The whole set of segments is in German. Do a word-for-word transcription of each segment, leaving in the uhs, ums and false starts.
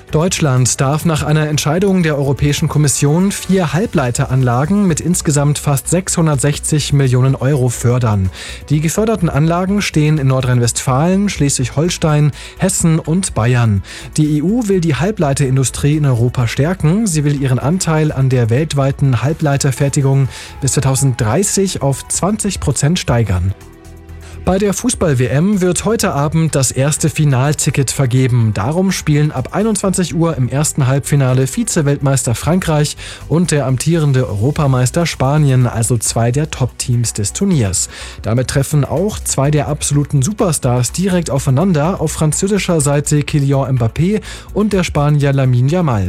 Deutschland darf nach einer Entscheidung der Europäischen Kommission vier Halbleiteranlagen mit insgesamt fast sechshundertsechzig Millionen Euro fördern. Die geförderten Anlagen stehen in Nordrhein-Westfalen, Schleswig-Holstein, Hessen und Bayern. Die E U will die Halbleiterindustrie in Europa stärken. Sie will ihren Anteil an der weltweiten Halbleiterfertigung bis zweitausenddreißig auf zwanzig Prozent steigern. Bei der Fußball-W M wird heute Abend das erste Finalticket vergeben. Darum spielen ab einundzwanzig Uhr im ersten Halbfinale Vize-Weltmeister Frankreich und der amtierende Europameister Spanien, also zwei der Top-Teams des Turniers. Damit treffen auch zwei der absoluten Superstars direkt aufeinander, auf französischer Seite Kylian Mbappé und der Spanier Lamine Yamal.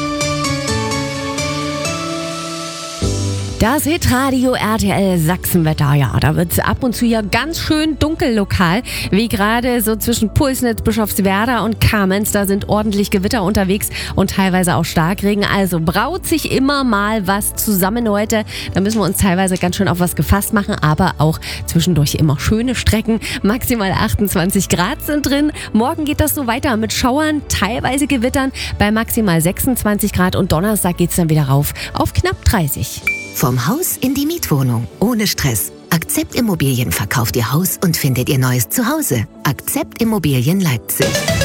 Das Hitradio R T L Sachsenwetter, ja, da wird es ab und zu ja ganz schön dunkel lokal, wie gerade so zwischen Pulsnitz, Bischofswerda und Kamenz. Da sind ordentlich Gewitter unterwegs und teilweise auch Starkregen. Also braut sich immer mal was zusammen heute. Da müssen wir uns teilweise ganz schön auf was gefasst machen, aber auch zwischendurch immer schöne Strecken. Maximal achtundzwanzig Grad sind drin. Morgen geht das so weiter mit Schauern, teilweise Gewittern bei maximal sechsundzwanzig Grad und Donnerstag geht es dann wieder rauf auf knapp dreißig. Vom Haus in die Mietwohnung, ohne Stress. Akzept Immobilien verkauft Ihr Haus und findet Ihr neues Zuhause. Akzept Immobilien Leipzig.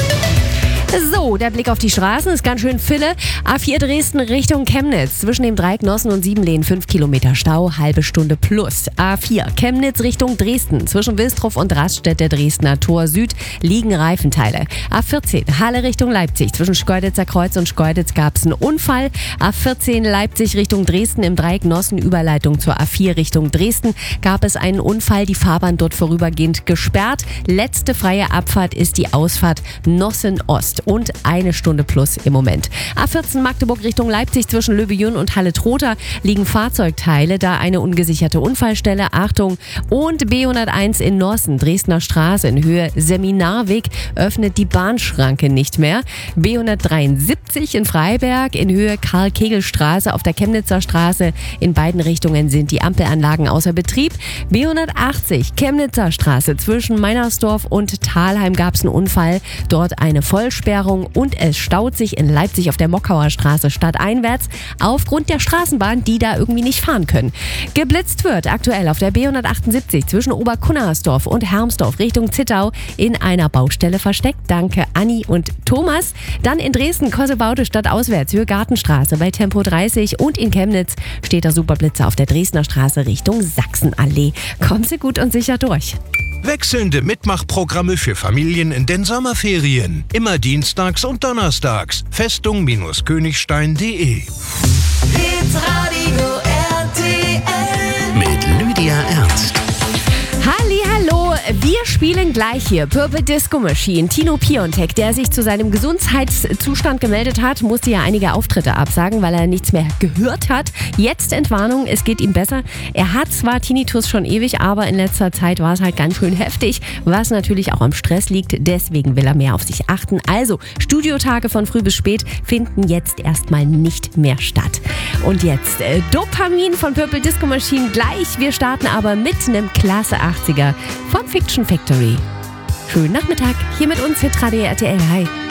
So, der Blick auf die Straßen ist ganz schön Fille. A vier Dresden Richtung Chemnitz. Zwischen dem Dreieck Nossen und Siebenlehn fünf Kilometer Stau, halbe Stunde plus. A vier Chemnitz Richtung Dresden. Zwischen Wilstrow und Raststätte Dresdner Tor Süd liegen Reifenteile. A vierzehn Halle Richtung Leipzig. Zwischen Schkeuditzer Kreuz und Schkeuditz gab es einen Unfall. A vierzehn Leipzig Richtung Dresden im Dreieck Nossen Überleitung zur A vier Richtung Dresden gab es einen Unfall. Die Fahrbahn dort vorübergehend gesperrt. Letzte freie Abfahrt ist die Ausfahrt Nossen Ost. Und eine Stunde plus im Moment. A vierzehn Magdeburg Richtung Leipzig zwischen Löbejün und Halle-Trotha liegen Fahrzeugteile, da eine ungesicherte Unfallstelle. Achtung! Und B hunderteins in Nossen, Dresdner Straße in Höhe Seminarweg, öffnet die Bahnschranke nicht mehr. B hundertdreiundsiebzig in Freiberg in Höhe Karl-Kegel-Straße auf der Chemnitzer Straße. In beiden Richtungen sind die Ampelanlagen außer Betrieb. B hundertachtzig Chemnitzer Straße zwischen Meinersdorf und Thalheim gab es einen Unfall. Dort eine Vollsperrung und es staut sich in Leipzig auf der Mockauer Straße stadteinwärts aufgrund der Straßenbahn, die da irgendwie nicht fahren können. Geblitzt wird aktuell auf der B hundertachtundsiebzig zwischen Oberkunnersdorf und Hermsdorf Richtung Zittau in einer Baustelle versteckt. Danke Anni und Thomas. Dann in Dresden Kossebaude stadtauswärts Höhe Gartenstraße bei Tempo dreißig und in Chemnitz steht der Superblitzer auf der Dresdner Straße Richtung Sachsenallee. Kommen Sie gut und sicher durch. Wechselnde Mitmachprogramme für Familien in den Sommerferien. Immer dienstags und donnerstags. Festung-Königstein punkt de. Hitradio R T L Mit Lydia Ernst. Hallihallo, wir spielen gleich hier Purple Disco Machine. Tino Piontek, der sich zu seinem Gesundheitszustand gemeldet hat, musste ja einige Auftritte absagen, weil er nichts mehr gehört hat. Jetzt Entwarnung, es geht ihm besser. Er hat zwar Tinnitus schon ewig, aber in letzter Zeit war es halt ganz schön heftig, was natürlich auch am Stress liegt. Deswegen will er mehr auf sich achten. Also, Studiotage von früh bis spät finden jetzt erstmal nicht mehr statt. Und jetzt äh, Dopamin von Purple Disco Machine gleich. Wir starten aber mit einem Klasse achtziger von Fiction Factory. Schönen Nachmittag, hier mit uns Hitradio R T L. Hi.